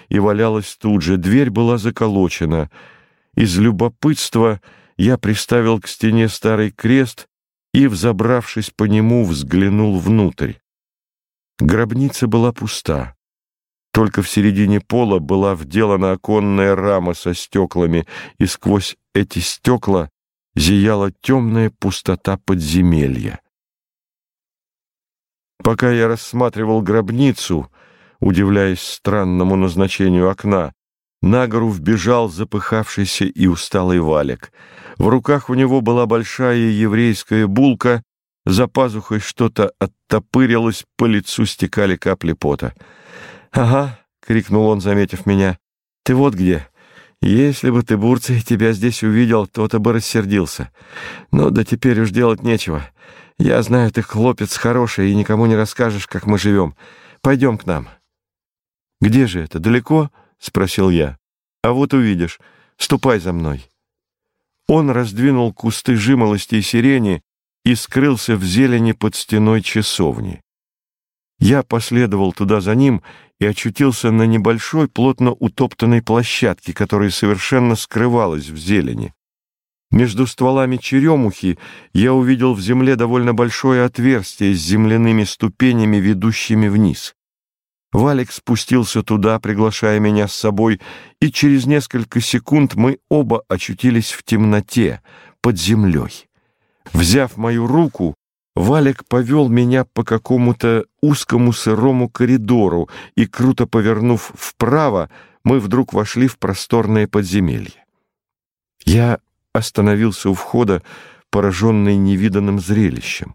и валялась тут же. Дверь была заколочена. Из любопытства я приставил к стене старый крест и, взобравшись по нему, взглянул внутрь. Гробница была пуста. Только в середине пола была вделана оконная рама со стеклами, и сквозь эти стекла зияла темная пустота подземелья. Пока я рассматривал гробницу, удивляясь странному назначению окна, на гору вбежал запыхавшийся и усталый Валик. В руках у него была большая еврейская булка, за пазухой что-то оттопырилось, по лицу стекали капли пота. «Ага», — крикнул он, заметив меня, — «ты вот где. Если бы ты, Бурций, тебя здесь увидел, то-то бы рассердился. Ну да теперь уж делать нечего. Я знаю, ты хлопец хороший и никому не расскажешь, как мы живем. Пойдем к нам». «Где же это, далеко?» — спросил я. «А вот увидишь. Ступай за мной». Он раздвинул кусты жимолости и сирени и скрылся в зелени под стеной часовни. Я последовал туда за ним и очутился на небольшой, плотно утоптанной площадке, которая совершенно скрывалась в зелени. Между стволами черемухи я увидел в земле довольно большое отверстие с земляными ступенями, ведущими вниз. Валик спустился туда, приглашая меня с собой, и через несколько секунд мы оба очутились в темноте, под землей. Взяв мою руку, Валик повел меня по какому-то узкому сырому коридору, и, круто повернув вправо, мы вдруг вошли в просторное подземелье. Я остановился у входа, пораженный невиданным зрелищем.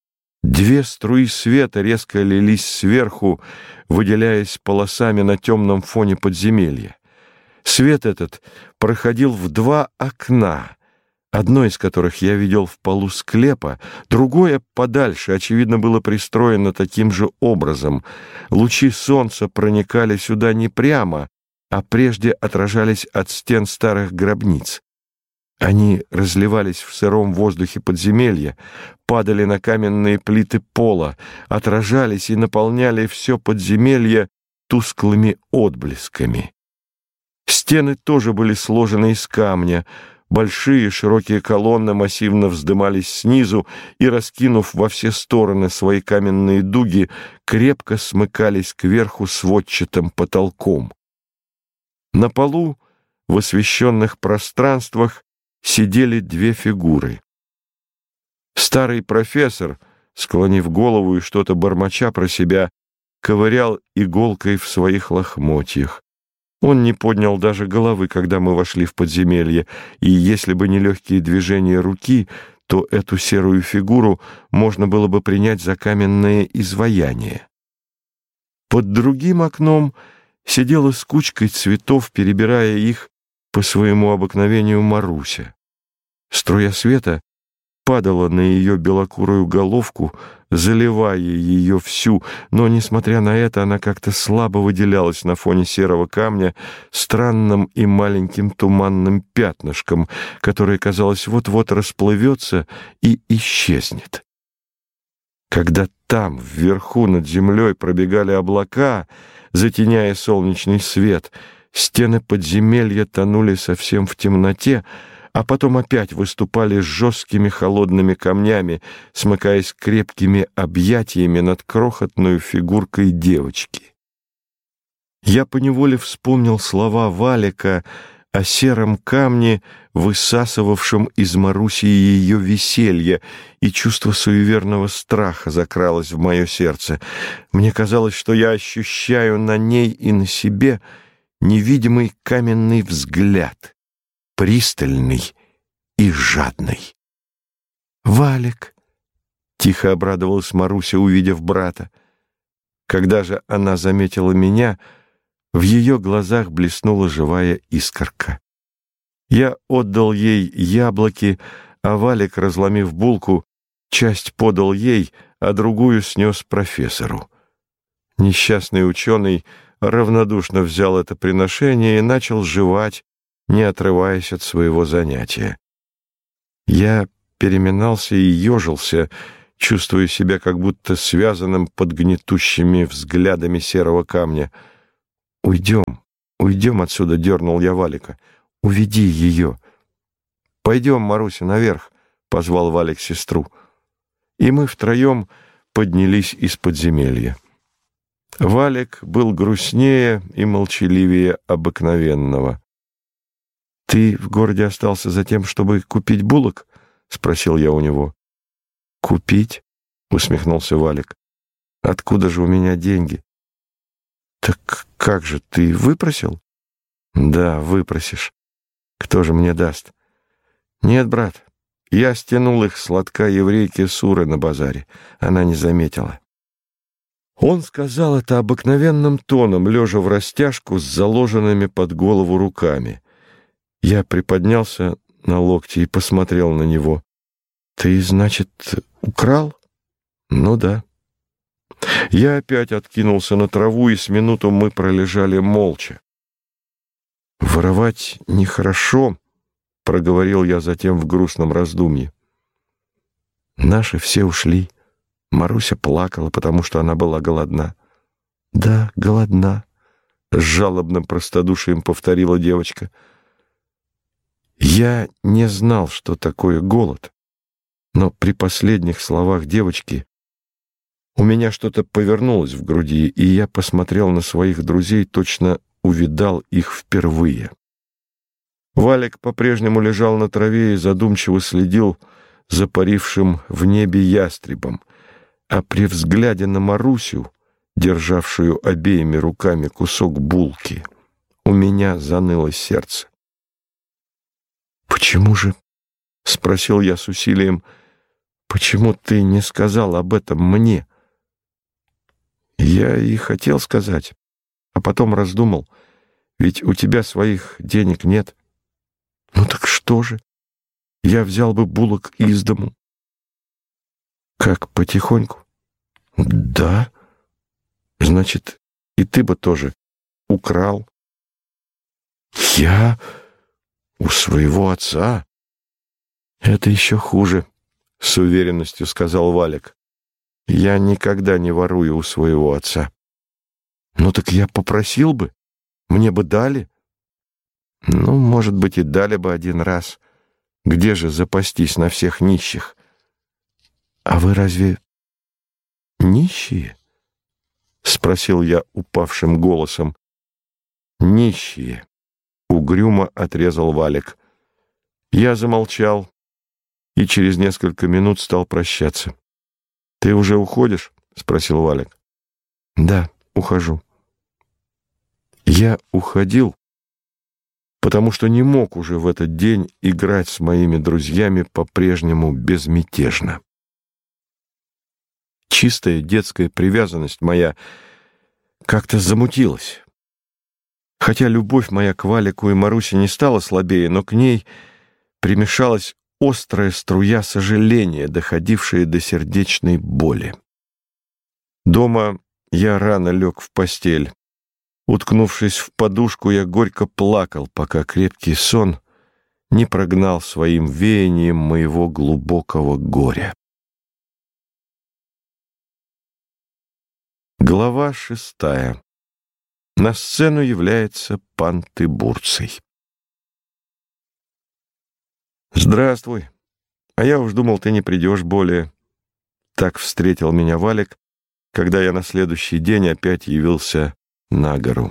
Две струи света резко лились сверху, выделяясь полосами на темном фоне подземелья. Свет этот проходил в два окна, одно из которых я видел в полу склепа, другое подальше, очевидно, было пристроено таким же образом. Лучи солнца проникали сюда не прямо, а прежде отражались от стен старых гробниц. Они разливались в сыром воздухе подземелья, падали на каменные плиты пола, отражались и наполняли все подземелье тусклыми отблесками. Стены тоже были сложены из камня. Большие широкие колонны массивно вздымались снизу и, раскинув во все стороны свои каменные дуги, крепко смыкались кверху сводчатым потолком. На полу, в освещенных пространствах, сидели две фигуры. Старый профессор, склонив голову и что-то бормоча про себя, ковырял иголкой в своих лохмотьях. Он не поднял даже головы, когда мы вошли в подземелье, и если бы не легкие движения руки, то эту серую фигуру можно было бы принять за каменное изваяние. Под другим окном сидела с кучкой цветов, перебирая их по своему обыкновению Маруся. Струя света падала на ее белокурую головку, заливая ее всю, но, несмотря на это, она как-то слабо выделялась на фоне серого камня странным и маленьким туманным пятнышком, которое, казалось, вот-вот расплывется и исчезнет. Когда там, вверху над землей, пробегали облака, затеняя солнечный свет, стены подземелья тонули совсем в темноте, а потом опять выступали с жесткими холодными камнями, смыкаясь крепкими объятиями над крохотной фигуркой девочки. Я поневоле вспомнил слова Валика о сером камне, высасывавшем из Маруси ее веселье, и чувство суеверного страха закралось в мое сердце. Мне казалось, что я ощущаю на ней и на себе невидимый каменный взгляд, пристальный и жадный. «Валик!» — тихо обрадовалась Маруся, увидев брата. Когда же она заметила меня, в ее глазах блеснула живая искорка. Я отдал ей яблоки, а Валик, разломив булку, часть подал ей, а другую снес профессору. Несчастный ученый равнодушно взял это приношение и начал жевать, не отрываясь от своего занятия. Я переминался и ежился, чувствуя себя как будто связанным под гнетущими взглядами серого камня. «Уйдем», «Уйдем отсюда», — дернул я Валика. «Уведи ее». «Пойдем, Маруся, наверх», — позвал Валик сестру. И мы втроем поднялись из подземелья. Валик был грустнее и молчаливее обыкновенного. «Ты в городе остался за тем, чтобы купить булок?» — спросил я у него. «Купить?» — усмехнулся Валик. «Откуда же у меня деньги?» «Так как же, ты выпросил?» «Да, выпросишь. Кто же мне даст?» «Нет, брат, я стянул их с лотка еврейки Суры на базаре. Она не заметила». Он сказал это обыкновенным тоном, лежа в растяжку с заложенными под голову руками. Я приподнялся на локти и посмотрел на него. «Ты, значит, украл?» «Ну да». Я опять откинулся на траву, и с минуту мы пролежали молча. «Воровать нехорошо», — проговорил я затем в грустном раздумье. «Наши все ушли. Маруся плакала, потому что она была голодна». «Да, голодна», — с жалобным простодушием повторила девочка. Я не знал, что такое голод, но при последних словах девочки у меня что-то повернулось в груди, и я посмотрел на своих друзей, точно увидал их впервые. Валик по-прежнему лежал на траве и задумчиво следил за парившим в небе ястребом, а при взгляде на Марусю, державшую обеими руками кусок булки, у меня заныло сердце. «Почему же, — спросил я с усилием, — почему ты не сказал об этом мне?» Я и хотел сказать, а потом раздумал, ведь у тебя своих денег нет. Ну так что же? Я взял бы булок из дому. Как, потихоньку? Да. Значит, и ты бы тоже украл. Я у своего отца? Это еще хуже, с уверенностью сказал Валик. Я никогда не ворую у своего отца. Ну так я попросил бы, мне бы дали. Ну, может быть, и дали бы один раз. Где же запастись на всех нищих? А вы разве нищие? Спросил я упавшим голосом. Нищие, угрюмо отрезал Валик. Я замолчал и через несколько минут стал прощаться. «Ты уже уходишь?» — спросил Валик. «Да, ухожу». Я уходил, потому что не мог уже в этот день играть с моими друзьями по-прежнему безмятежно. Чистая детская привязанность моя как-то замутилась. Хотя любовь моя к Валику и Марусе не стала слабее, но к ней примешалась острая струя сожаления, доходившая до сердечной боли. Дома я рано лег в постель. Уткнувшись в подушку, я горько плакал, пока крепкий сон не прогнал своим веянием моего глубокого горя. Глава 6. На сцену является пан Тыбурций. «Здравствуй. А я уж думал, ты не придешь более». Так встретил меня Валик, когда я на следующий день опять явился на гору.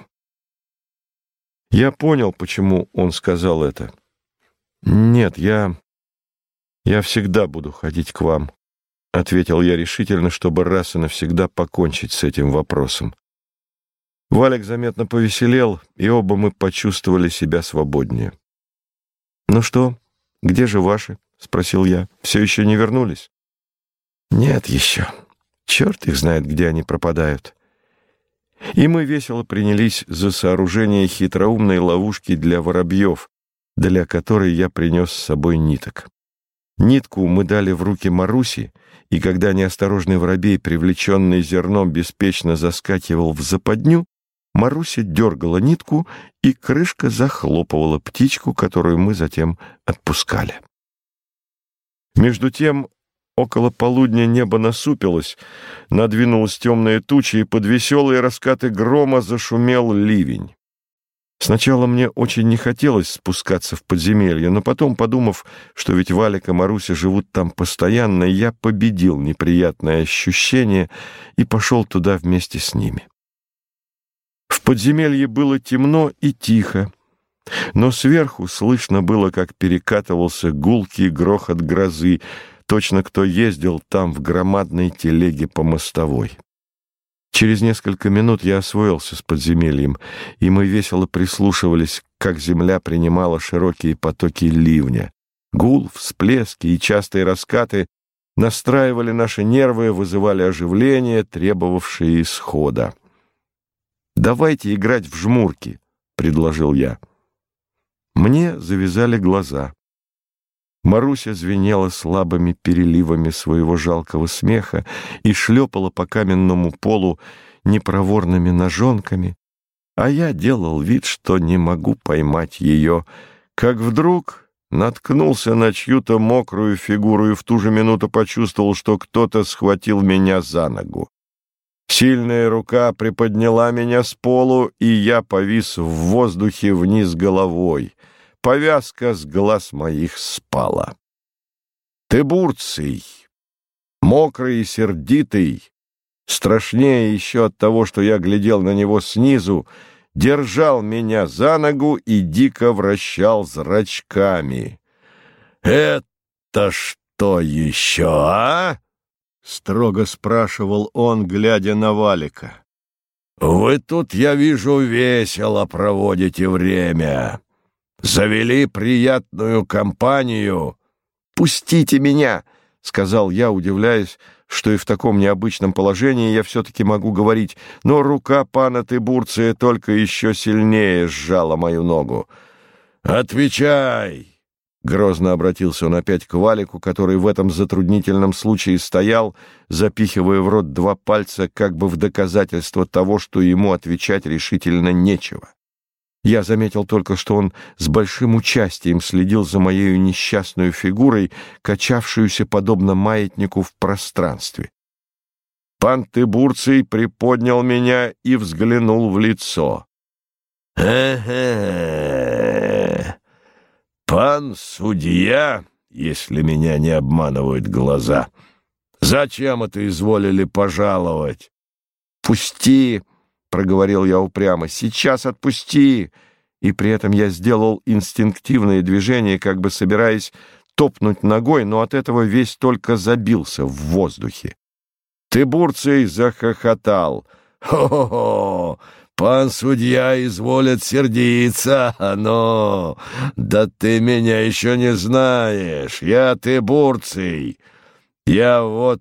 Я понял, почему он сказал это. «Нет, я всегда буду ходить к вам», — ответил я решительно, чтобы раз и навсегда покончить с этим вопросом. Валик заметно повеселел, и оба мы почувствовали себя свободнее. «Ну что? Где же ваши?» — спросил я. «Все еще не вернулись?» «Нет еще. Черт их знает, где они пропадают». И мы весело принялись за сооружение хитроумной ловушки для воробьев, для которой я принес с собой ниток. Нитку мы дали в руки Маруси, и когда неосторожный воробей, привлеченный зерном, беспечно заскакивал в западню, Маруся дергала нитку, и крышка захлопывала птичку, которую мы затем отпускали. Между тем, около полудня небо насупилось, надвинулась темная туча, и под веселые раскаты грома зашумел ливень. Сначала мне очень не хотелось спускаться в подземелье, но потом, подумав, что ведь Валик и Маруся живут там постоянно, я победил неприятное ощущение и пошел туда вместе с ними. В подземелье было темно и тихо, но сверху слышно было, как перекатывался гулкий грохот грозы, точно кто ездил там в громадной телеге по мостовой. Через несколько минут я освоился с подземельем, и мы весело прислушивались, как земля принимала широкие потоки ливня. Гул, всплески и частые раскаты настраивали наши нервы, вызывали оживление, требовавшее исхода. «Давайте играть в жмурки», — предложил я. Мне завязали глаза. Маруся звенела слабыми переливами своего жалкого смеха и шлепала по каменному полу непроворными ножонками, а я делал вид, что не могу поймать ее, как вдруг наткнулся на чью-то мокрую фигуру и в ту же минуту почувствовал, что кто-то схватил меня за ногу. Сильная рука приподняла меня с полу, и я повис в воздухе вниз головой. Повязка с глаз моих спала. Тыбурций, мокрый и сердитый, страшнее еще от того, что я глядел на него снизу, держал меня за ногу и дико вращал зрачками. «Это что еще, а?» — строго спрашивал он, глядя на Валика. «Вы тут, я вижу, весело проводите время. Завели приятную компанию». «Пустите меня!» — сказал я, удивляясь, что и в таком необычном положении я все-таки могу говорить, но рука пана Тыбурция только еще сильнее сжала мою ногу. «Отвечай!» — грозно обратился он опять к Валику, который в этом затруднительном случае стоял, запихивая в рот 2 пальца, как бы в доказательство того, что ему отвечать решительно нечего. Я заметил только, что он с большим участием следил за моей несчастной фигурой, качавшуюся подобно маятнику в пространстве. Пан Тыбурций приподнял меня и взглянул в лицо. «Ага, пан судья, если меня не обманывают глаза, зачем это изволили пожаловать?» «Пусти!» — проговорил я упрямо. «Сейчас отпусти!» И при этом я сделал инстинктивное движение, как бы собираясь топнуть ногой, но от этого весь только забился в воздухе. Тыбурций захохотал. «Хо-хо-хо! Пан судья изволит сердиться, но... Да ты меня еще не знаешь! Я Тыбурций! Я вот...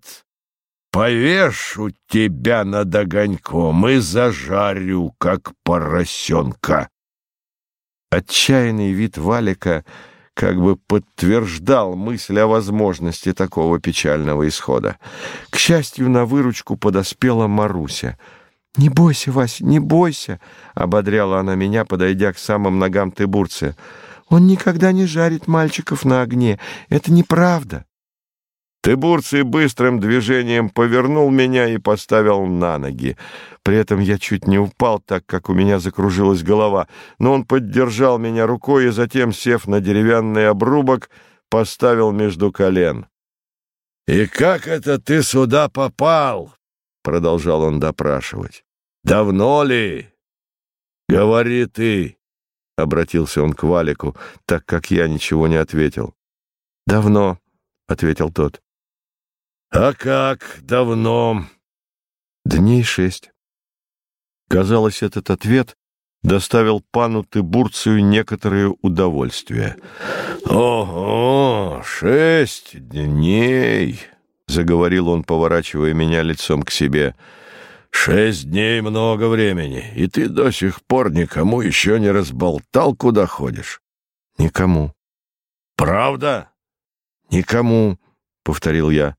повешу тебя над огоньком и зажарю, как поросенка». Отчаянный вид Валика как бы подтверждал мысль о возможности такого печального исхода. К счастью, на выручку подоспела Маруся. «Не бойся, Вася, не бойся», — ободряла она меня, подойдя к самым ногам Тыбурция. «Он никогда не жарит мальчиков на огне. Это неправда». Тыбурций быстрым движением повернул меня и поставил на ноги. При этом я чуть не упал, так как у меня закружилась голова, но он поддержал меня рукой и затем, сев на деревянный обрубок, поставил между колен. «И как это ты сюда попал?» — продолжал он допрашивать. «Давно ли?» «Говори ты», — обратился он к Валику, так как я ничего не ответил. «Давно», — ответил тот. «А как давно?» «Дней 6». Казалось, этот ответ доставил пану Тыбурцию некоторое удовольствие. «Ого, 6 дней!» — заговорил он, поворачивая меня лицом к себе. 6 дней много времени, и ты до сих пор никому еще не разболтал, куда ходишь?» «Никому». «Правда?» «Никому», — повторил я.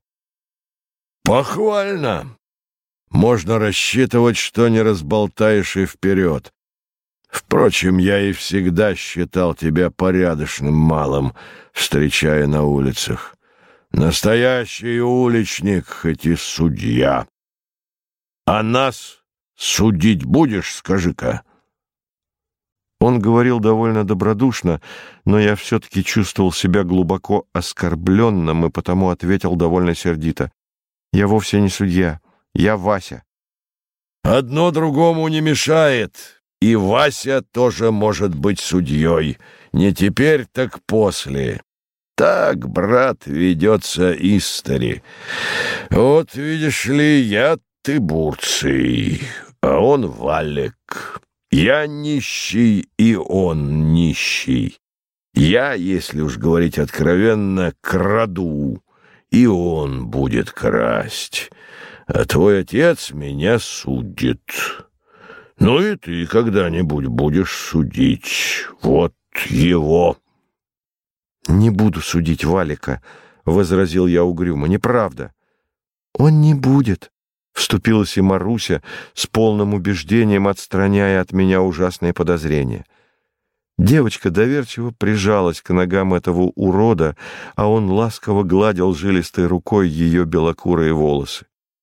«Похвально! Можно рассчитывать, что не разболтаешь и вперед. Впрочем, я и всегда считал тебя порядочным малым, встречая на улицах. Настоящий уличник, хоть и судья. А нас судить будешь, скажи-ка?» Он говорил довольно добродушно, но я все-таки чувствовал себя глубоко оскорбленным и потому ответил довольно сердито. «Я вовсе не судья. Я Вася». «Одно другому не мешает, и Вася тоже может быть судьей. Не теперь, так после. Так, брат, ведется истори. Вот, видишь ли, я Тыбурций, а он Валик. Я нищий, и он нищий. Я, если уж говорить откровенно, краду, и он будет красть. А твой отец меня судит. Ну и ты когда-нибудь будешь судить вот его». «Не буду судить Валика», — возразил я угрюмо. «Неправда». «Он не будет», — вступилась и Маруся с полным убеждением, отстраняя от меня ужасные подозрения. Девочка доверчиво прижалась к ногам этого урода, а он ласково гладил жилистой рукой ее белокурые волосы.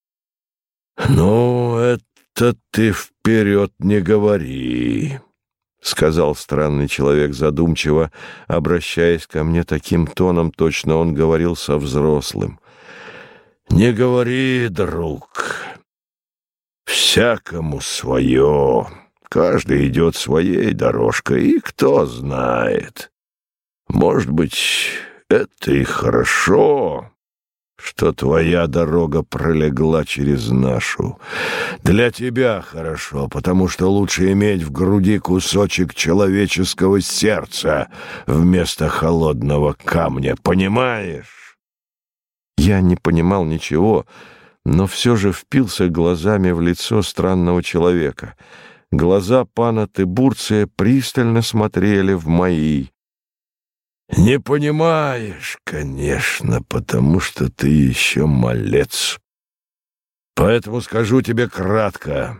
«Ну, это ты вперед не говори», — сказал странный человек задумчиво, обращаясь ко мне таким тоном, точно он говорил со взрослым. «Не говори, друг. Всякому свое. Каждый идет своей дорожкой, и кто знает. Может быть, это и хорошо, что твоя дорога пролегла через нашу. Для тебя хорошо, потому что лучше иметь в груди кусочек человеческого сердца вместо холодного камня, понимаешь?» Я не понимал ничего, но все же впился глазами в лицо странного человека. Глаза пана Тыбурция пристально смотрели в мои. «Не понимаешь, конечно, потому что ты еще малец. Поэтому скажу тебе кратко.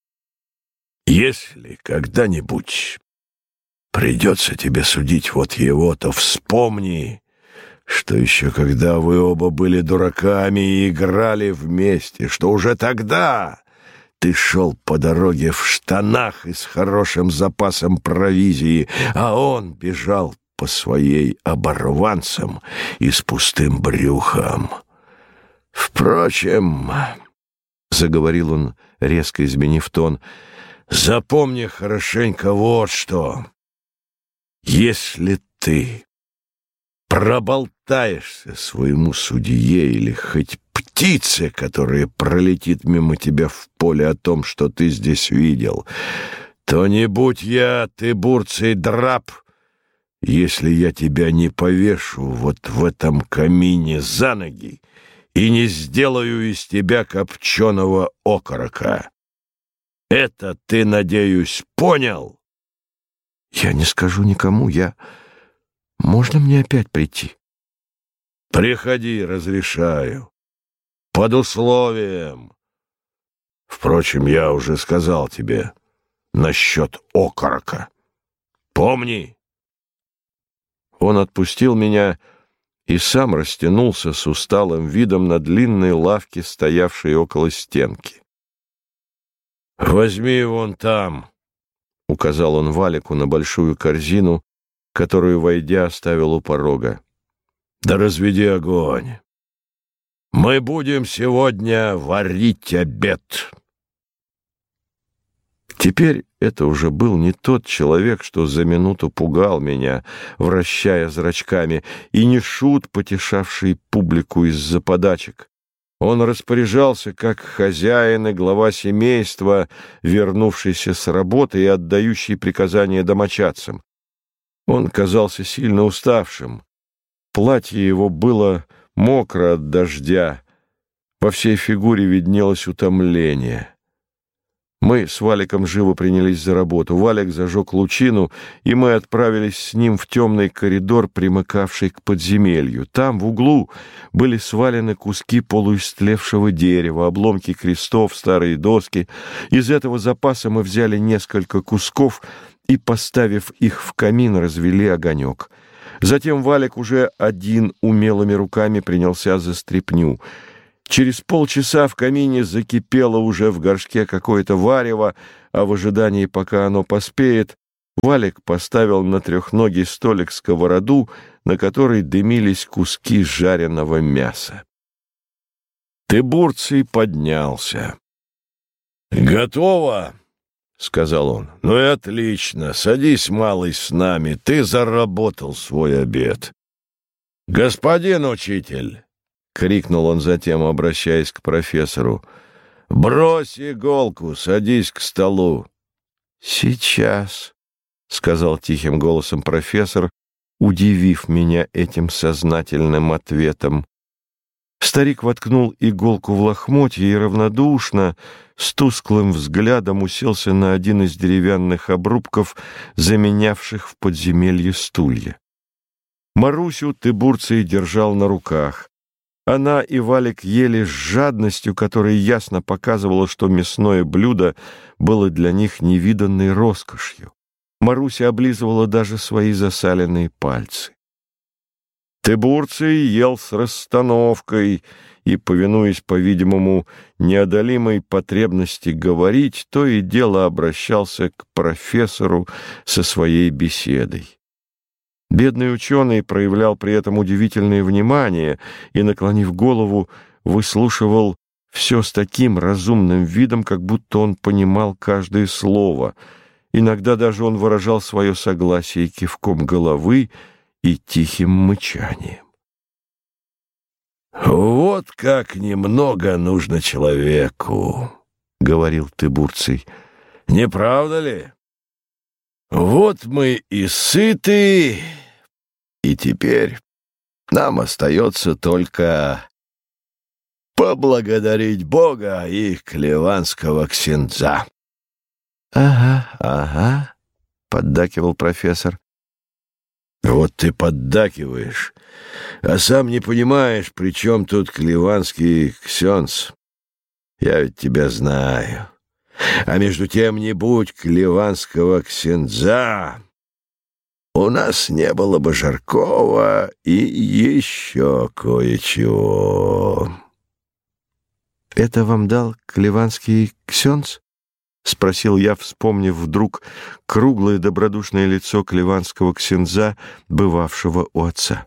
Если когда-нибудь придется тебе судить вот его, то вспомни, что еще когда вы оба были дураками и играли вместе, что уже тогда ты шел по дороге в штанах и с хорошим запасом провизии, а он бежал по своей оборванцам и с пустым брюхом. Впрочем, — заговорил он, резко изменив тон, — запомни хорошенько вот что. Если ты проболтаешься своему судье или хоть птице, которая пролетит мимо тебя в поле, о том, что ты здесь видел, то не будь я, Тыбурций драп, если я тебя не повешу вот в этом камине за ноги и не сделаю из тебя копченого окорока. Это ты, надеюсь, понял?» «Я не скажу никому, Можно мне опять прийти?» «Приходи, разрешаю. Под условием. Впрочем, я уже сказал тебе насчет окорока. Помни». Он отпустил меня и сам растянулся с усталым видом на длинной лавке, стоявшей около стенки. «Возьми вон там», — указал он Валику на большую корзину, которую, войдя, оставил у порога. «Да разведи огонь. Мы будем сегодня варить обед». Теперь это уже был не тот человек, что за минуту пугал меня, вращая зрачками, и не шут, потешавший публику из-за подачек. Он распоряжался как хозяин и глава семейства, вернувшийся с работы и отдающий приказания домочадцам. Он казался сильно уставшим. Платье его было мокро от дождя. Во всей фигуре виднелось утомление. Мы с Валиком живо принялись за работу. Валик зажег лучину, и мы отправились с ним в темный коридор, примыкавший к подземелью. Там, в углу, были свалены куски полуистлевшего дерева, обломки крестов, старые доски. Из этого запаса мы взяли несколько кусков и, поставив их в камин, развели огонек. Затем Валик уже один умелыми руками принялся за стряпню. Через полчаса в камине закипело уже в горшке какое-то варево, а в ожидании, пока оно поспеет, Валик поставил на трехногий столик сковороду, на которой дымились куски жареного мяса. Тыбурций поднялся. «Готово!» — сказал он. «Ну и отлично. Садись, малый, с нами. Ты заработал свой обед». «Господин учитель!» — крикнул он затем, обращаясь к профессору. «Брось иголку, садись к столу». «Сейчас», — сказал тихим голосом профессор, удивив меня этим сознательным ответом. Старик воткнул иголку в лохмотье и равнодушно, с тусклым взглядом уселся на один из деревянных обрубков, заменявших в подземелье стулья. Марусю Тыбурций держал на руках. Она и Валик ели с жадностью, которая ясно показывала, что мясное блюдо было для них невиданной роскошью. Маруся облизывала даже свои засаленные пальцы. Тыбурций ел с расстановкой и, повинуясь, по-видимому, неодолимой потребности говорить, то и дело обращался к профессору со своей беседой. Бедный ученый проявлял при этом удивительное внимание и, наклонив голову, выслушивал все с таким разумным видом, как будто он понимал каждое слово. Иногда даже он выражал свое согласие кивком головы и тихим мычанием. «Вот как немного нужно человеку», — говорил Тыбурций. «Не правда ли? Вот мы и сыты, и теперь нам остается только поблагодарить Бога и клеванского ксендза». «Ага», — поддакивал профессор. «Вот ты поддакиваешь, а сам не понимаешь, при чем тут клеванский ксенц. Я ведь тебя знаю. А между тем, не будь клеванского ксендза, у нас не было бы жаркого и еще кое-чего». «Это вам дал клеванский ксенц?» — спросил я, вспомнив вдруг круглое добродушное лицо клеванского ксендза, бывавшего у отца.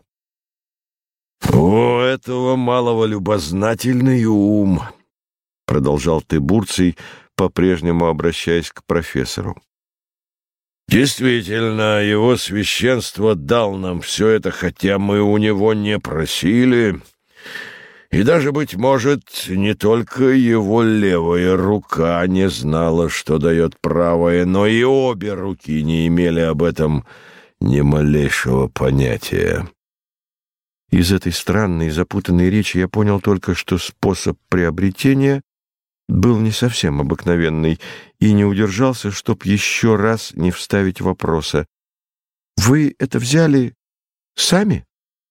«У этого малого любознательный ум», — продолжал Тыбурций, по-прежнему обращаясь к профессору. «Действительно, его священство дал нам все это, хотя мы у него не просили. И даже, быть может, не только его левая рука не знала, что дает правая, но и обе руки не имели об этом ни малейшего понятия». Из этой странной и запутанной речи я понял только, что способ приобретения был не совсем обыкновенный, и не удержался, чтоб еще раз не вставить вопроса. «Вы это взяли сами?»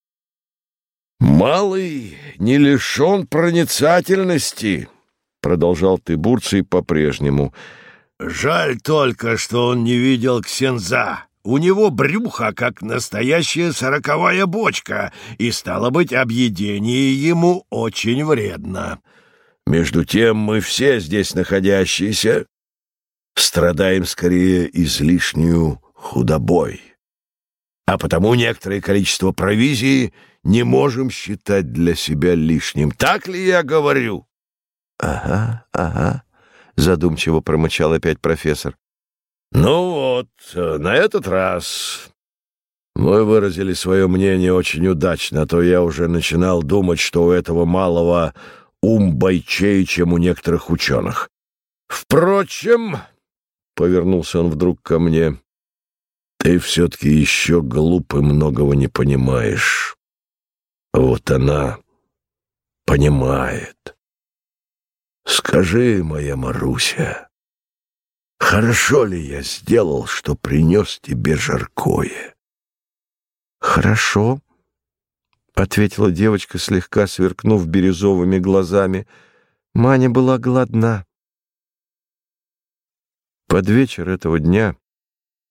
«Малый не лишен проницательности», — продолжал Тыбурций по-прежнему. «Жаль только, что он не видел ксендза. У него брюхо, как настоящая 40-я бочка, и, стало быть, объедение ему очень вредно. Между тем мы все здесь находящиеся страдаем скорее излишнюю худобой, а потому некоторое количество провизии не можем считать для себя лишним. Так ли я говорю?» «Ага», — задумчиво промычал опять профессор. «Ну вот, на этот раз мы выразили свое мнение очень удачно, а то я уже начинал думать, что у этого малого ум бойчей, чем у некоторых ученых. Впрочем, — повернулся он вдруг ко мне, — ты все-таки еще глуп и многого не понимаешь. Вот она понимает. Скажи, моя Маруся, хорошо ли я сделал, что принес тебе жаркое?» «Хорошо», — ответила девочка, слегка сверкнув бирюзовыми глазами. «Маня была голодна». Под вечер этого дня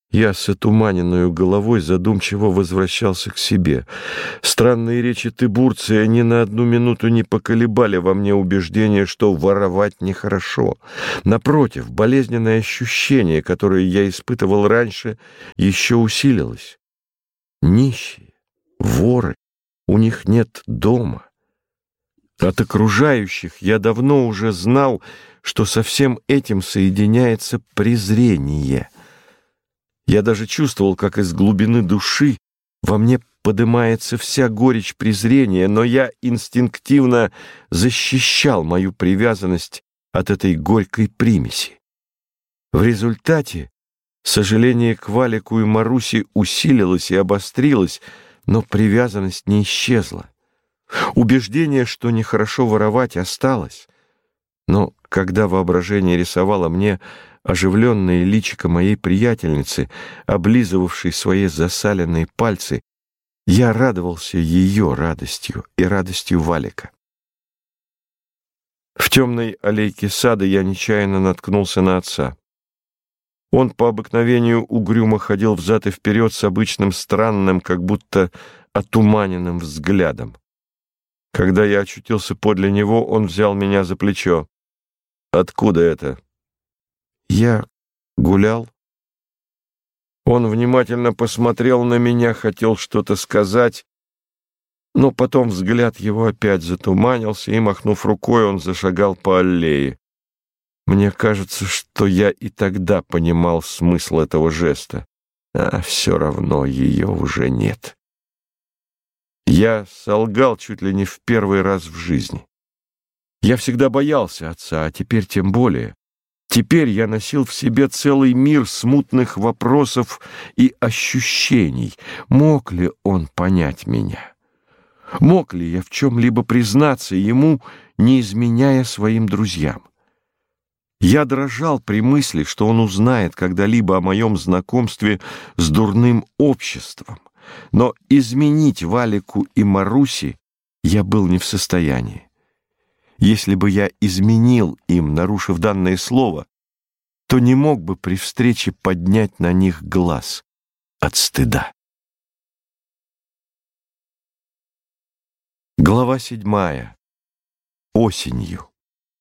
Я с отуманенную головой задумчиво возвращался к себе. Странные речи Тыбурция ни на одну минуту не поколебали во мне убеждение, что воровать нехорошо. Напротив, болезненное ощущение, которое я испытывал раньше, еще усилилось. Нищие, воры, у них нет дома. От окружающих я давно уже знал, что со всем этим соединяется презрение. Я даже чувствовал, как из глубины души во мне подымается вся горечь презрения, но я инстинктивно защищал мою привязанность от этой горькой примеси. В результате сожаление к Валику и Марусе усилилось и обострилось, но привязанность не исчезла. Убеждение, что нехорошо воровать, осталось. Но когда воображение рисовало мне оживленное личико моей приятельницы, облизывавшей свои засаленные пальцы, я радовался ее радостью и радостью Валика. В темной аллейке сада я нечаянно наткнулся на отца. Он по обыкновению угрюмо ходил взад и вперед с обычным странным, как будто отуманенным взглядом. Когда я очутился подле него, он взял меня за плечо. «Откуда это?» «Я гулял». Он внимательно посмотрел на меня, хотел что-то сказать, но потом взгляд его опять затуманился, и, махнув рукой, он зашагал по аллее. Мне кажется, что я и тогда понимал смысл этого жеста, а все равно ее уже нет. Я солгал чуть ли не в первый раз в жизни. Я всегда боялся отца, а теперь тем более. Теперь я носил в себе целый мир смутных вопросов и ощущений. Мог ли он понять меня? Мог ли я в чем-либо признаться ему, не изменяя своим друзьям? Я дрожал при мысли, что он узнает когда-либо о моем знакомстве с дурным обществом. Но изменить Валику и Марусе я был не в состоянии. Если бы я изменил им, нарушив данное слово, то не мог бы при встрече поднять на них глаз от стыда. Глава 7. Осенью.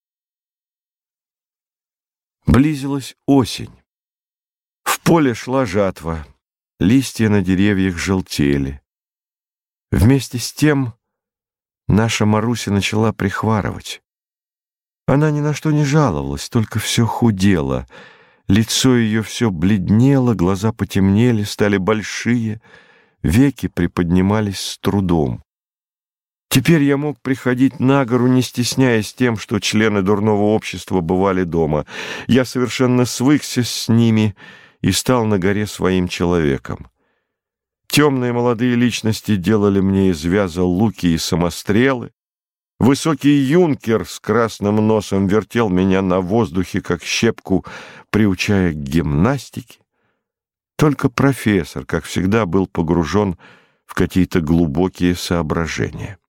Близилась осень. В поле шла жатва, листья на деревьях желтели. Вместе с тем наша Маруся начала прихварывать. Она ни на что не жаловалась, только все худело. Лицо ее все бледнело, глаза потемнели, стали большие, веки приподнимались с трудом. Теперь я мог приходить на гору, не стесняясь тем, что члены дурного общества бывали дома. Я совершенно свыкся с ними и стал на горе своим человеком. Темные молодые личности делали мне из вяза луки и самострелы. Высокий юнкер с красным носом вертел меня на воздухе, как щепку, приучая к гимнастике. Только профессор, как всегда, был погружен в какие-то глубокие соображения.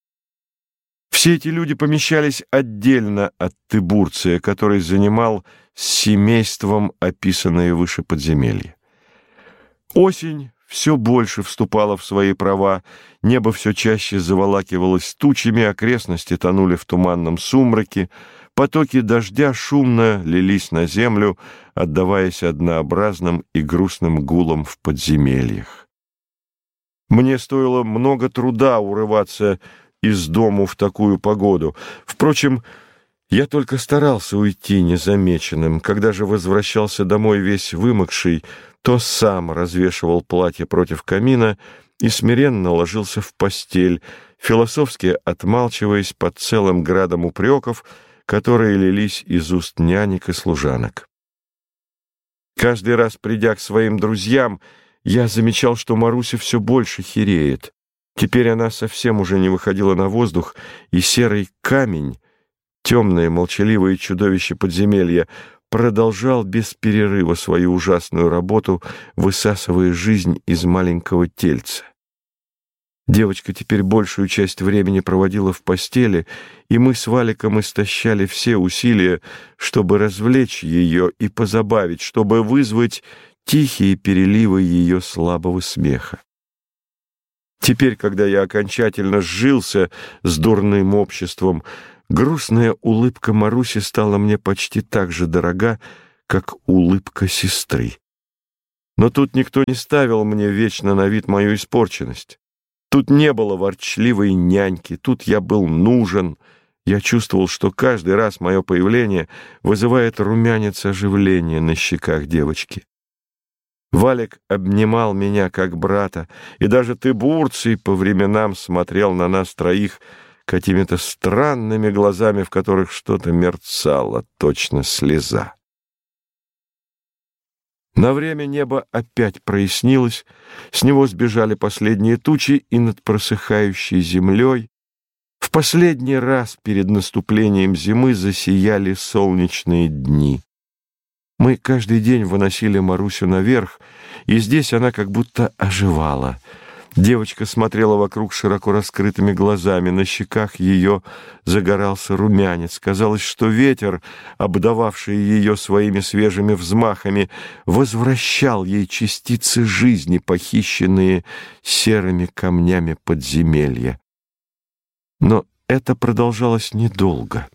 Все эти люди помещались отдельно от Тыбурция, который занимал с семейством описанное выше подземелье. Осень все больше вступала в свои права, небо все чаще заволакивалось тучами, окрестности тонули в туманном сумраке, потоки дождя шумно лились на землю, отдаваясь однообразным и грустным гулом в подземельях. Мне стоило много труда урываться из дому в такую погоду. Впрочем, я только старался уйти незамеченным. Когда же возвращался домой весь вымокший, то сам развешивал платье против камина и смиренно ложился в постель, философски отмалчиваясь под целым градом упреков, которые лились из уст нянек и служанок. Каждый раз, придя к своим друзьям, я замечал, что Маруся все больше хереет. Теперь она совсем уже не выходила на воздух, и серый камень, темное молчаливое чудовище подземелья, продолжал без перерыва свою ужасную работу, высасывая жизнь из маленького тельца. Девочка теперь большую часть времени проводила в постели, и мы с Валиком истощали все усилия, чтобы развлечь ее и позабавить, чтобы вызвать тихие переливы ее слабого смеха. Теперь, когда я окончательно сжился с дурным обществом, грустная улыбка Маруси стала мне почти так же дорога, как улыбка сестры. Но тут никто не ставил мне вечно на вид мою испорченность. Тут не было ворчливой няньки, тут я был нужен. Я чувствовал, что каждый раз мое появление вызывает румянец оживления на щеках девочки. Валик обнимал меня как брата, и даже Тыбурций по временам смотрел на нас троих какими-то странными глазами, в которых что-то мерцало, точно слеза. На время небо опять прояснилось, с него сбежали последние тучи, и над просыхающей землей в последний раз перед наступлением зимы засияли солнечные дни. Мы каждый день выносили Марусю наверх, и здесь она как будто оживала. Девочка смотрела вокруг широко раскрытыми глазами, на щеках ее загорался румянец. Казалось, что ветер, обдававший ее своими свежими взмахами, возвращал ей частицы жизни, похищенные серыми камнями подземелья. Но это продолжалось недолго.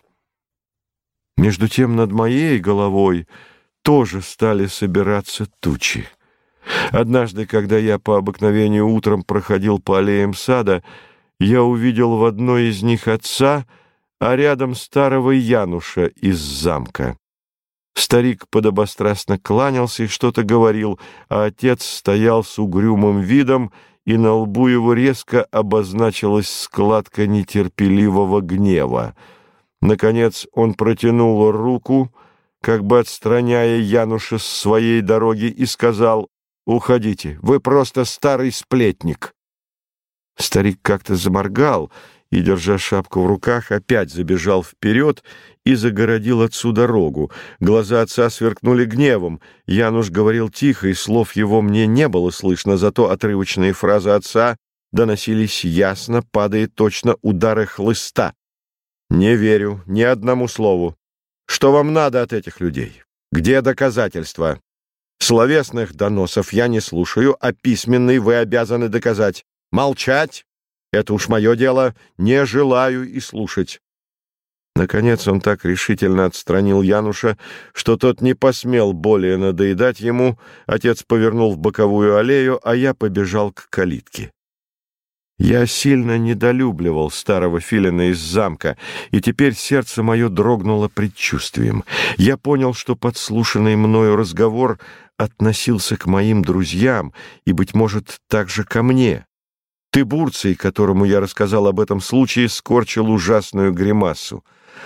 Между тем над моей головой тоже стали собираться тучи. Однажды, когда я по обыкновению утром проходил по аллеям сада, я увидел в одной из них отца, а рядом старого Януша из замка. Старик подобострастно кланялся и что-то говорил, а отец стоял с угрюмым видом, и на лбу его резко обозначилась складка нетерпеливого гнева. Наконец он протянул руку, как бы отстраняя Януша с своей дороги, и сказал: «Уходите, вы просто старый сплетник». Старик как-то заморгал и, держа шапку в руках, опять забежал вперед и загородил отцу дорогу. Глаза отца сверкнули гневом. Януш говорил тихо, и слов его мне не было слышно, зато отрывочные фразы отца доносились ясно, падая точно удары хлыста. «Не верю ни одному слову. Что вам надо от этих людей? Где доказательства? Словесных доносов я не слушаю, а письменный вы обязаны доказать. Молчать — это уж мое дело, не желаю и слушать». Наконец он так решительно отстранил Януша, что тот не посмел более надоедать ему. Отец повернул в боковую аллею, а я побежал к калитке. Я сильно недолюбливал старого филина из замка, и теперь сердце мое дрогнуло предчувствием. Я понял, что подслушанный мною разговор относился к моим друзьям и, быть может, также ко мне. Тыбурций, которому я рассказал об этом случае, скорчил ужасную гримасу.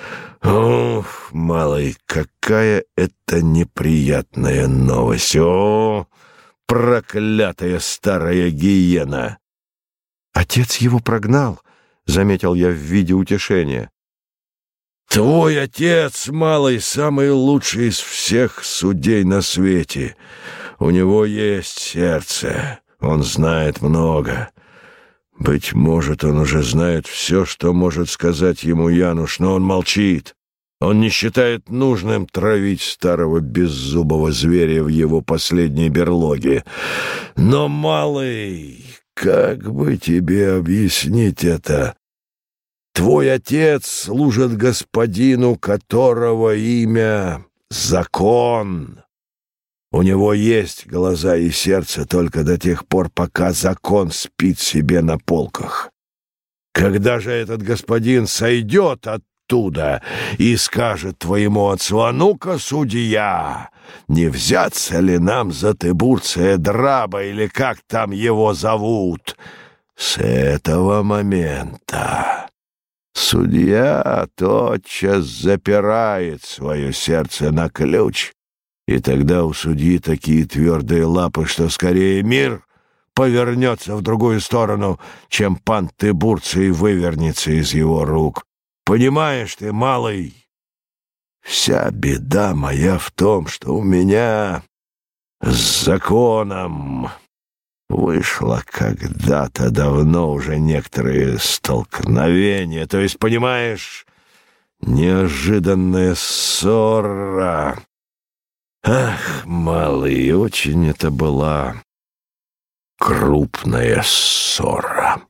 «Ох, малый, какая это неприятная новость! О, проклятая старая гиена!» «Отец его прогнал», — заметил я в виде утешения. «Твой отец, малый, самый лучший из всех судей на свете. У него есть сердце, он знает много. Быть может, он уже знает все, что может сказать ему Януш, но он молчит. Он не считает нужным травить старого беззубого зверя в его последней берлоге. Но, малый, как бы тебе объяснить это? Твой отец служит господину, которого имя — Закон. У него есть глаза и сердце только до тех пор, пока закон спит себе на полках. Когда же этот господин сойдет оттуда и скажет твоему отцу: «А ну-ка, судья, не взяться ли нам за Тыбурция Драба, или как там его зовут?» С этого момента судья тотчас запирает свое сердце на ключ, и тогда у судьи такие твердые лапы, что скорее мир повернется в другую сторону, чем пан Тыбурций вывернется из его рук. Понимаешь ты, малый? Вся беда моя в том, что у меня с законом вышло когда-то давно уже некоторые столкновения, то есть, понимаешь, неожиданная ссора. Ах, малый, очень это была крупная ссора.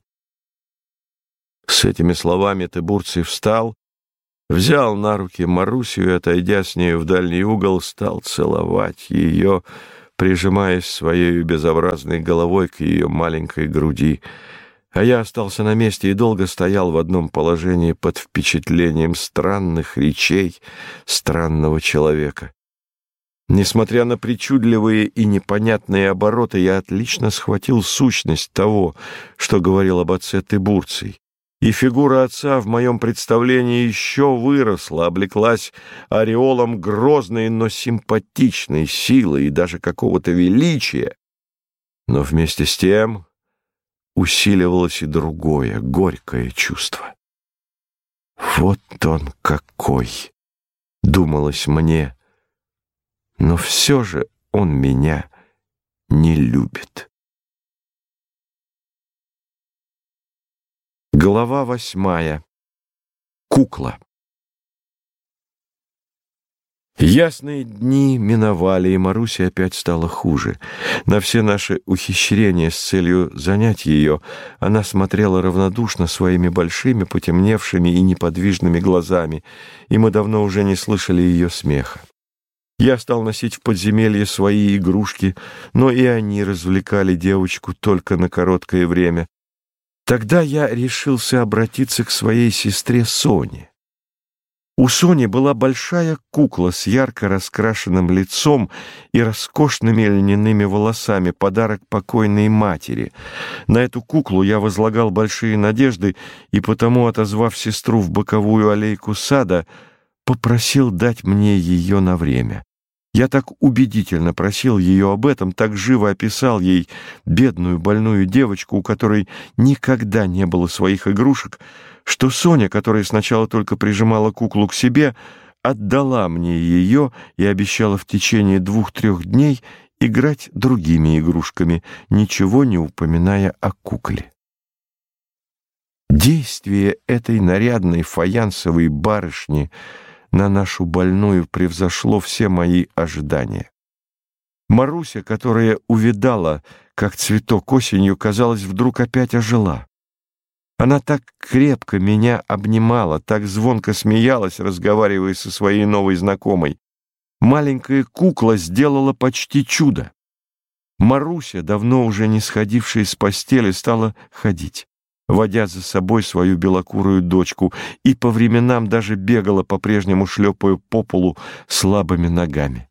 С этими словами Тыбурций встал, взял на руки Марусю и, отойдя с нею в дальний угол, стал целовать ее, прижимаясь своей безобразной головой к ее маленькой груди. А я остался на месте и долго стоял в одном положении под впечатлением странных речей странного человека. Несмотря на причудливые и непонятные обороты, я отлично схватил сущность того, что говорил об отце Тыбурций. И фигура отца в моем представлении еще выросла, облеклась ореолом грозной, но симпатичной силы и даже какого-то величия. Но вместе с тем усиливалось и другое, горькое чувство. «Вот он какой!» — думалось мне, но все же он меня не любит. Глава 8. Кукла. Ясные дни миновали, и Марусе опять стало хуже. На все наши ухищрения с целью занять ее она смотрела равнодушно своими большими, потемневшими и неподвижными глазами, и мы давно уже не слышали ее смеха. Я стал носить в подземелье свои игрушки, но и они развлекали девочку только на короткое время. Тогда я решился обратиться к своей сестре Соне. У Сони была большая кукла с ярко раскрашенным лицом и роскошными льняными волосами, подарок покойной матери. На эту куклу я возлагал большие надежды, и потому, отозвав сестру в боковую аллейку сада, попросил дать мне ее на время. Я так убедительно просил ее об этом, так живо описал ей бедную больную девочку, у которой никогда не было своих игрушек, что Соня, которая сначала только прижимала куклу к себе, отдала мне ее и обещала в течение 2-3 дней играть другими игрушками, ничего не упоминая о кукле. Действие этой нарядной фаянсовой барышни на нашу больную превзошло все мои ожидания. Маруся, которая увидала, как цветок осенью, казалось, вдруг опять ожила. Она так крепко меня обнимала, так звонко смеялась, разговаривая со своей новой знакомой. Маленькая кукла сделала почти чудо. Маруся, давно уже не сходившая с постели, стала ходить, водя за собой свою белокурую дочку, и по временам даже бегала, по-прежнему шлепая по полу слабыми ногами.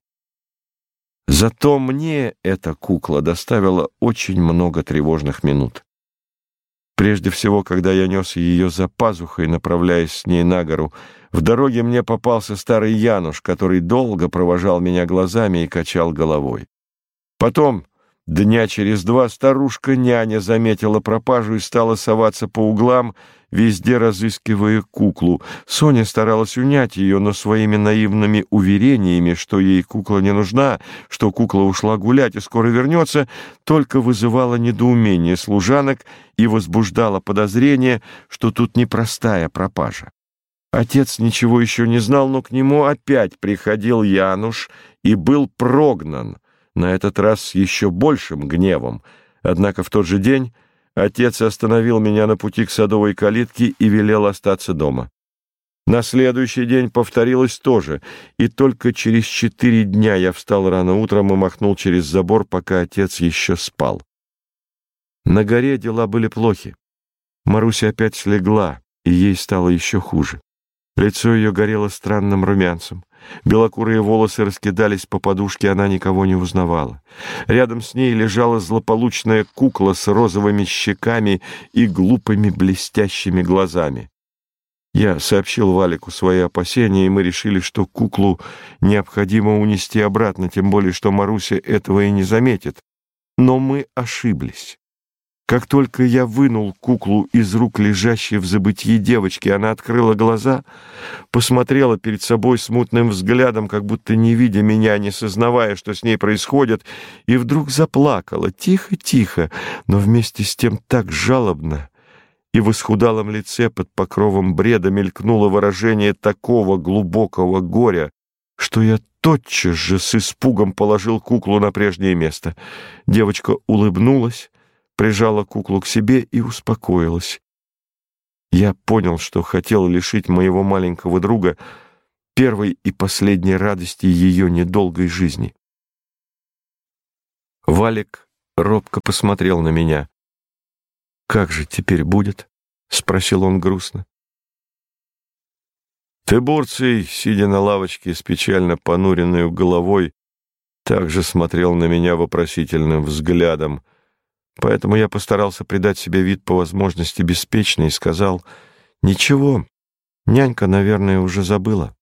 Зато мне эта кукла доставила очень много тревожных минут. Прежде всего, когда я нес ее за пазухой, направляясь с ней на гору, в дороге мне попался старый Януш, который долго провожал меня глазами и качал головой. Потом, дня через 2, старушка-няня заметила пропажу и стала соваться по углам, везде разыскивая куклу. Соня старалась унять ее, но своими наивными уверениями, что ей кукла не нужна, что кукла ушла гулять и скоро вернется, только вызывала недоумение служанок и возбуждала подозрение, что тут непростая пропажа. Отец ничего еще не знал, но к нему опять приходил Януш и был прогнан, на этот раз с еще большим гневом. Однако в тот же день отец остановил меня на пути к садовой калитке и велел остаться дома. На следующий день повторилось то же, и только через 4 дня я встал рано утром и махнул через забор, пока отец еще спал. На горе дела были плохи. Маруся опять слегла, и ей стало еще хуже. Лицо ее горело странным румянцем. Белокурые волосы раскидались по подушке, она никого не узнавала. Рядом с ней лежала злополучная кукла с розовыми щеками и глупыми блестящими глазами. Я сообщил Валику свои опасения, и мы решили, что куклу необходимо унести обратно, тем более, что Маруся этого и не заметит. Но мы ошиблись. Как только я вынул куклу из рук лежащей в забытьи девочки, она открыла глаза, посмотрела перед собой смутным взглядом, как будто не видя меня, не сознавая, что с ней происходит, и вдруг заплакала, тихо-тихо, но вместе с тем так жалобно, и в исхудалом лице под покровом бреда мелькнуло выражение такого глубокого горя, что я тотчас же с испугом положил куклу на прежнее место. Девочка улыбнулась, прижала куклу к себе и успокоилась. Я понял, что хотел лишить моего маленького друга первой и последней радости ее недолгой жизни. Валик робко посмотрел на меня. «Как же теперь будет?» — спросил он грустно. Тыбурций, сидя на лавочке с печально понуренной головой, также смотрел на меня вопросительным взглядом, поэтому я постарался придать себе вид по возможности беспечный и сказал: «Ничего, нянька, наверное, уже забыла».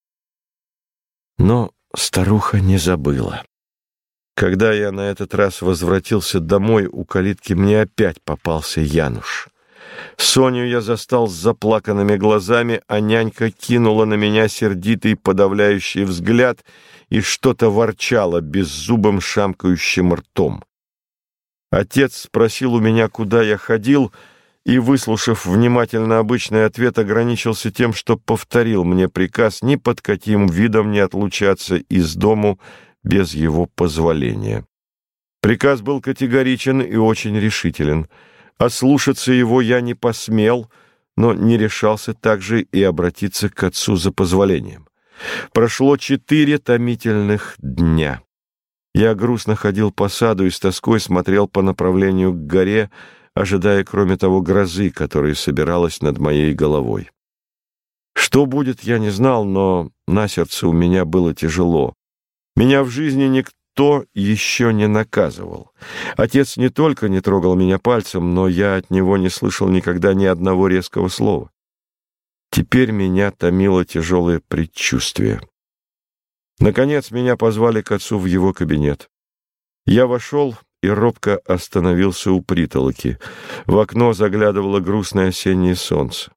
Но старуха не забыла. Когда я на этот раз возвратился домой, у калитки мне опять попался Януш. Соню я застал с заплаканными глазами, а нянька кинула на меня сердитый подавляющий взгляд и что-то ворчала беззубым шамкающим ртом. Отец спросил у меня, куда я ходил, и, выслушав внимательно обычный ответ, ограничился тем, что повторил мне приказ ни под каким видом не отлучаться из дому без его позволения. Приказ был категоричен и очень решителен. Ослушаться его я не посмел, но не решался также и обратиться к отцу за позволением. Прошло 4 томительных дня. Я грустно ходил по саду и с тоской смотрел по направлению к горе, ожидая, кроме того, грозы, которая собиралась над моей головой. Что будет, я не знал, но на сердце у меня было тяжело. Меня в жизни никто еще не наказывал. Отец не только не трогал меня пальцем, но я от него не слышал никогда ни одного резкого слова. Теперь меня томило тяжелое предчувствие. Наконец меня позвали к отцу в его кабинет. Я вошел и робко остановился у притолоки. В окно заглядывало грустное осеннее солнце.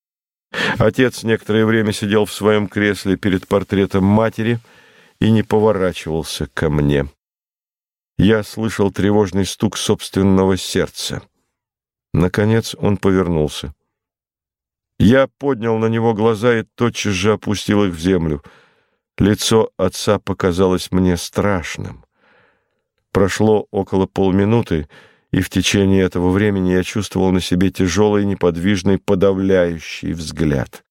Отец некоторое время сидел в своем кресле перед портретом матери и не поворачивался ко мне. Я слышал тревожный стук собственного сердца. Наконец он повернулся. Я поднял на него глаза и тотчас же опустил их в землю. Лицо отца показалось мне страшным. Прошло около полминуты, и в течение этого времени я чувствовал на себе тяжелый, неподвижный, подавляющий взгляд.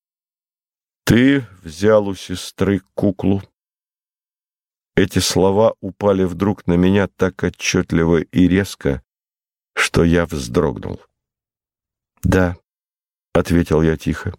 «Ты взял у сестры куклу». Эти слова упали вдруг на меня так отчетливо и резко, что я вздрогнул. «Да», — ответил я тихо.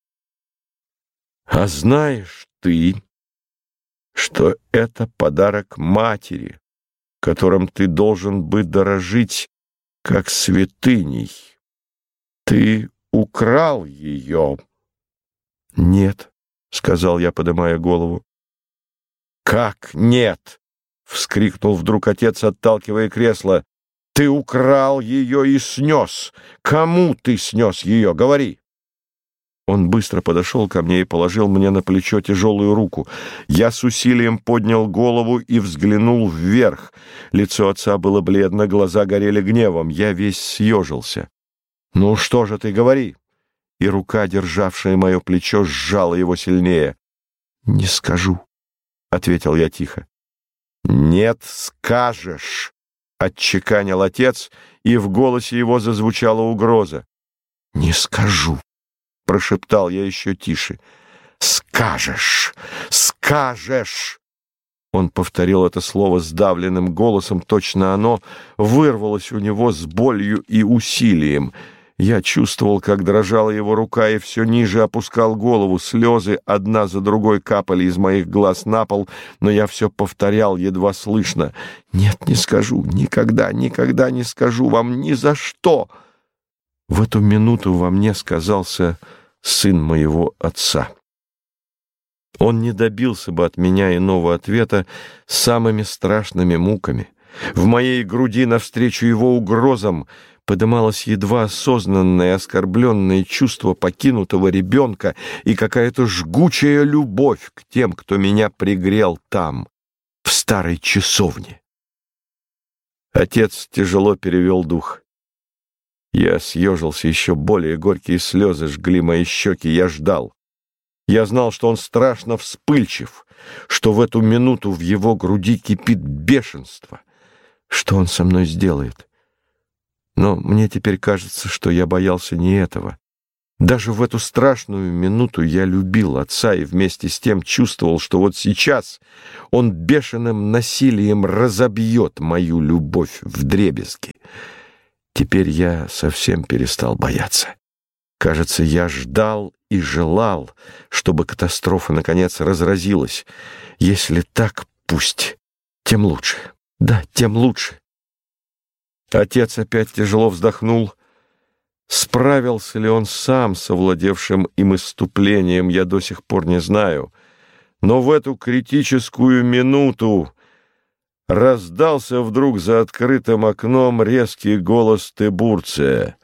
«А знаешь ты, что это подарок матери, которым ты должен бы дорожить как святыней? Ты украл ее?» «Нет», — сказал я, поднимая голову. «Как нет?» — вскрикнул вдруг отец, отталкивая кресло. «Ты украл ее и снес. Кому ты снес ее? Говори!» Он быстро подошел ко мне и положил мне на плечо тяжелую руку. Я с усилием поднял голову и взглянул вверх. Лицо отца было бледно, глаза горели гневом. Я весь съежился. «Ну что же ты, говори!» И рука, державшая мое плечо, сжала его сильнее. «Не скажу», — ответил я тихо. «Нет, скажешь», — отчеканил отец, и в голосе его зазвучала угроза. «Не скажу», — прошептал я еще тише. «Скажешь! Скажешь!» Он повторил это слово сдавленным голосом, точно оно вырвалось у него с болью и усилием. Я чувствовал, как дрожала его рука, и все ниже опускал голову. Слезы одна за другой капали из моих глаз на пол, но я все повторял едва слышно. «Нет, не скажу, никогда, никогда не скажу вам ни за что!» В эту минуту во мне сказался сын моего отца. Он не добился бы от меня иного ответа самыми страшными муками. В моей груди навстречу его угрозам подымалось едва осознанное оскорбленное чувство покинутого ребенка и какая-то жгучая любовь к тем, кто меня пригрел там, в старой часовне. Отец тяжело перевел дух. Я съежился, еще более горькие слезы жгли мои щеки, я ждал. Я знал, что он страшно вспыльчив, что в эту минуту в его груди кипит бешенство. Что он со мной сделает? Но мне теперь кажется, что я боялся не этого. Даже в эту страшную минуту я любил отца и вместе с тем чувствовал, что вот сейчас он бешеным насилием разобьет мою любовь вдребезги. Теперь я совсем перестал бояться. Кажется, я ждал и желал, чтобы катастрофа наконец разразилась. Если так, пусть. Тем лучше. Да, тем лучше. Отец опять тяжело вздохнул. Справился ли он сам с овладевшим им исступлением, я до сих пор не знаю. Но в эту критическую минуту раздался вдруг за открытым окном резкий голос Тыбурция.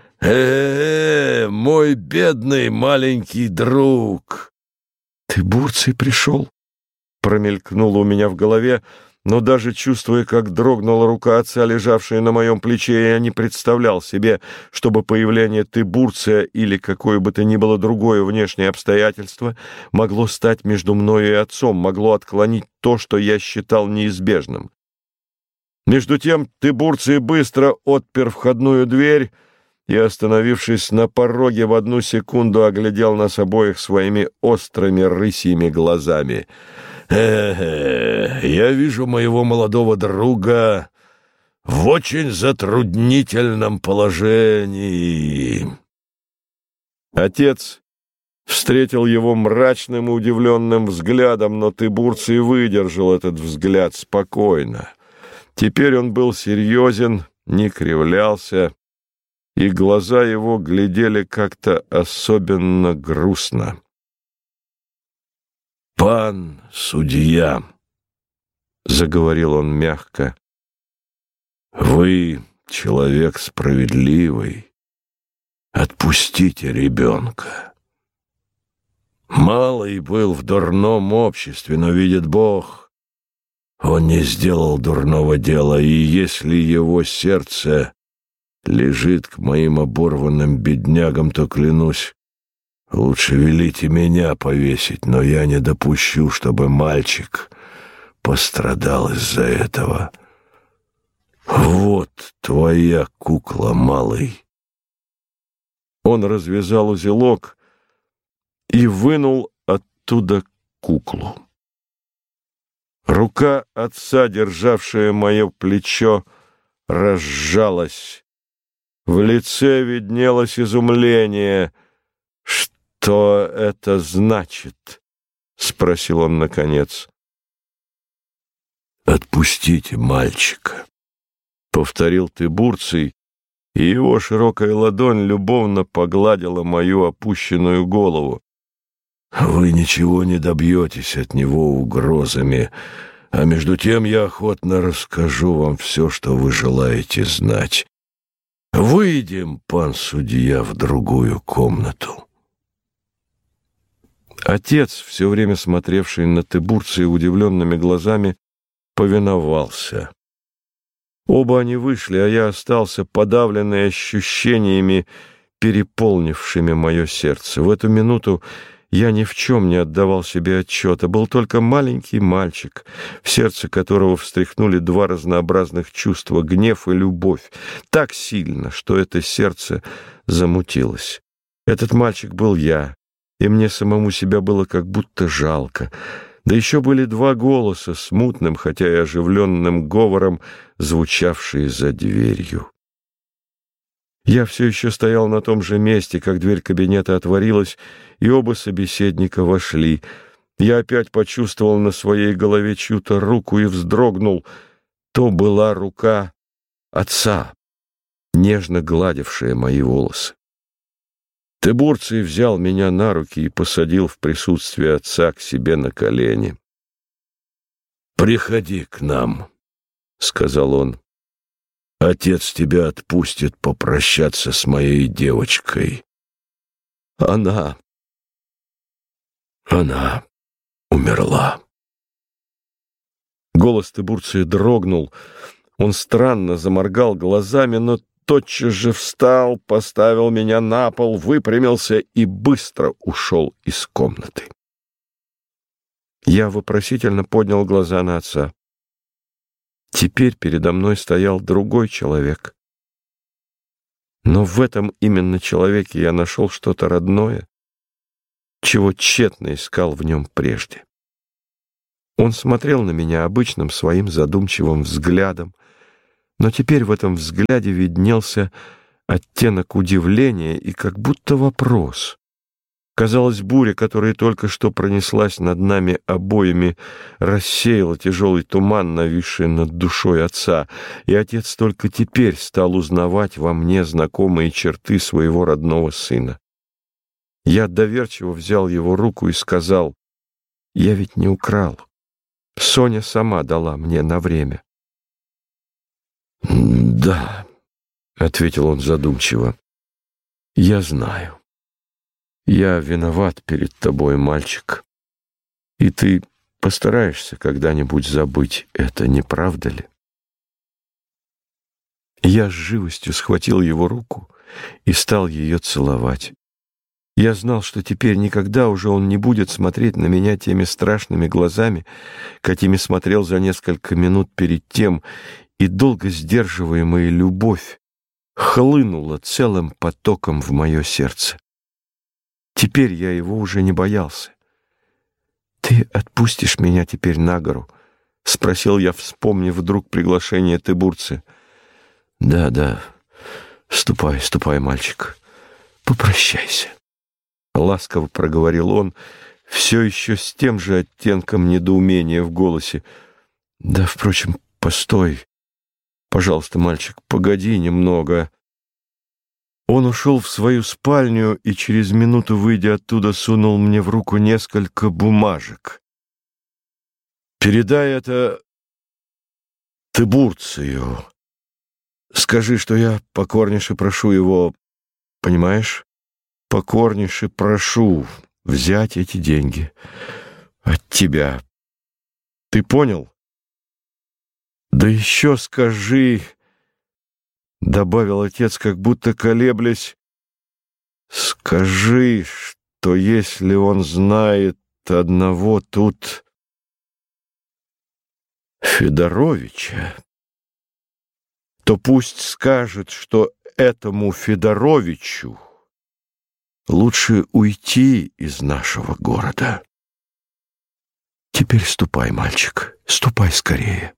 Мой бедный маленький друг!» «Тыбурций пришел?» Промелькнуло у меня в голове, но даже чувствуя, как дрогнула рука отца, лежавшая на моем плече, я не представлял себе, чтобы появление Тыбурция или какое бы то ни было другое внешнее обстоятельство могло стать между мною и отцом, могло отклонить то, что я считал неизбежным. Между тем Тыбурций быстро отпер входную дверь и, остановившись на пороге, в одну секунду оглядел нас обоих своими острыми рысьими глазами. Я вижу моего молодого друга в очень затруднительном положении». Отец встретил его мрачным и удивленным взглядом, но Тыбурций выдержал этот взгляд спокойно. Теперь он был серьезен, не кривлялся, и глаза его глядели как-то особенно грустно. «Пан судья», — заговорил он мягко, — «вы человек справедливый. Отпустите ребенка. Малый был в дурном обществе, но, видит Бог, он не сделал дурного дела, и если его сердце лежит к моим оборванным беднягам, то, клянусь, лучше велите меня повесить, но я не допущу, чтобы мальчик пострадал из-за этого. Вот твоя кукла, малый». Он развязал узелок и вынул оттуда куклу. Рука отца, державшая мое плечо, разжалась. В лице виднелось изумление. «Что это значит?» — спросил он наконец. «Отпустите мальчика», — повторил Тыбурций, и его широкая ладонь любовно погладила мою опущенную голову. «Вы ничего не добьетесь от него угрозами, а между тем я охотно расскажу вам все, что вы желаете знать. Выйдем, пан судья, в другую комнату». Отец, все время смотревший на Тыбурция удивленными глазами, повиновался. Оба они вышли, а я остался подавленный ощущениями, переполнившими мое сердце. В эту минуту я ни в чем не отдавал себе отчета. Был только маленький мальчик, в сердце которого встряхнули два разнообразных чувства — гнев и любовь, так сильно, что это сердце замутилось. Этот мальчик был я, и мне самому себя было как будто жалко. Да еще были два голоса, смутным, хотя и оживленным говором, звучавшие за дверью. Я все еще стоял на том же месте, как дверь кабинета отворилась, и оба собеседника вошли. Я опять почувствовал на своей голове чью-то руку и вздрогнул. То была рука отца, нежно гладившая мои волосы. Тыбурций взял меня на руки и посадил в присутствии отца к себе на колени. «Приходи к нам», — сказал он. «Отец тебя отпустит попрощаться с моей девочкой. Она умерла». Голос Тыбурция дрогнул. Он странно заморгал глазами, но тотчас же встал, поставил меня на пол, выпрямился и быстро ушел из комнаты. Я вопросительно поднял глаза на отца. Теперь передо мной стоял другой человек. Но в этом именно человеке я нашел что-то родное, чего тщетно искал в нем прежде. Он смотрел на меня обычным своим задумчивым взглядом, но теперь в этом взгляде виднелся оттенок удивления и как будто вопрос. Казалось, буря, которая только что пронеслась над нами обоими, рассеяла тяжелый туман, нависший над душой отца, и отец только теперь стал узнавать во мне знакомые черты своего родного сына. Я доверчиво взял его руку и сказал: «Я ведь не украл. Соня сама дала мне на время». «Да», — ответил он задумчиво, — «я знаю. Я виноват перед тобой, мальчик, и ты постараешься когда-нибудь забыть это, не правда ли?» Я с живостью схватил его руку и стал ее целовать. Я знал, что теперь никогда уже он не будет смотреть на меня теми страшными глазами, какими смотрел за несколько минут перед тем, и долго сдерживаемая любовь хлынула целым потоком в мое сердце. Теперь я его уже не боялся. «Ты отпустишь меня теперь на гору?» — спросил я, вспомнив вдруг приглашение Тыбурцы. «Да, ступай, ступай, мальчик, попрощайся», — ласково проговорил он, все еще с тем же оттенком недоумения в голосе. «Да, впрочем, постой, пожалуйста, мальчик, погоди немного». Он ушел в свою спальню и через минуту, выйдя оттуда, сунул мне в руку несколько бумажек. «Передай это Тыбурцию. Скажи, что я покорнейше прошу его, понимаешь, покорнейше прошу взять эти деньги от тебя. Ты понял? Да еще скажи, — добавил отец, как будто колеблясь, — скажи, что если он знает одного тут Федоровича, то пусть скажет, что этому Федоровичу лучше уйти из нашего города. Теперь ступай, мальчик, ступай скорее».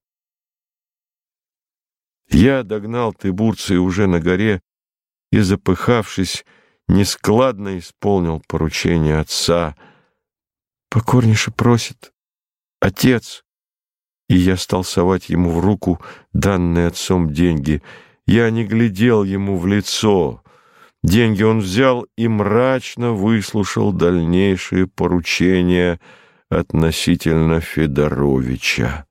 Я догнал Тыбурция уже на горе и, запыхавшись, нескладно исполнил поручение отца. «Покорнейше просит отец». И я стал совать ему в руку данные отцом деньги. Я не глядел ему в лицо. Деньги он взял и мрачно выслушал дальнейшие поручения относительно Федоровича.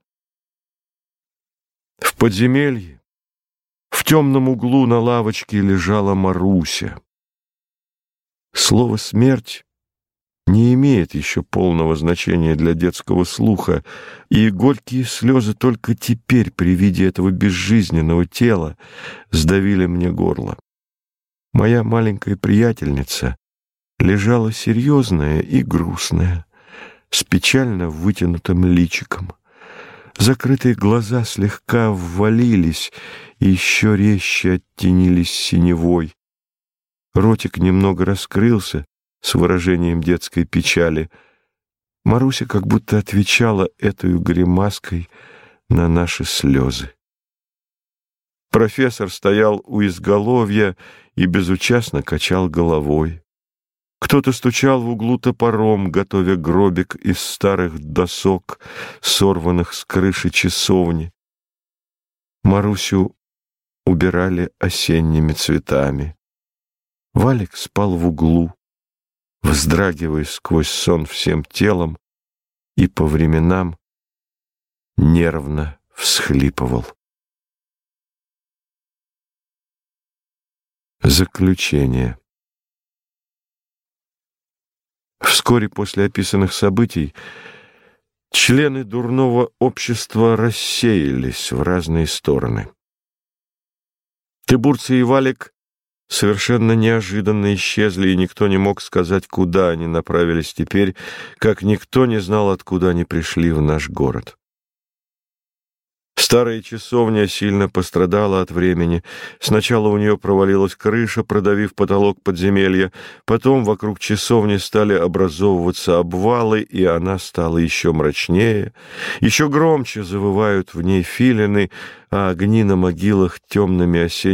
В подземелье в темном углу на лавочке лежала Маруся. Слово «смерть» не имеет еще полного значения для детского слуха, и горькие слезы только теперь при виде этого безжизненного тела сдавили мне горло. Моя маленькая приятельница лежала серьезная и грустная, с печально вытянутым личиком. Закрытые глаза слегка ввалились и еще резче оттенились синевой. Ротик немного раскрылся с выражением детской печали. Маруся как будто отвечала этой гримаской на наши слезы. Профессор стоял у изголовья и безучастно качал головой. Кто-то стучал в углу топором, готовя гробик из старых досок, сорванных с крыши часовни. Марусю убирали осенними цветами. Валик спал в углу, вздрагивая сквозь сон всем телом, и по временам нервно всхлипывал. Заключение. Вскоре после описанных событий члены дурного общества рассеялись в разные стороны. Тыбурция и Валик совершенно неожиданно исчезли, и никто не мог сказать, куда они направились теперь, как никто не знал, откуда они пришли в наш город. Старая часовня сильно пострадала от времени. Сначала у нее провалилась крыша, продавив потолок подземелья. Потом вокруг часовни стали образовываться обвалы, и она стала еще мрачнее. Еще громче завывают в ней филины, а огни на могилах темными осенними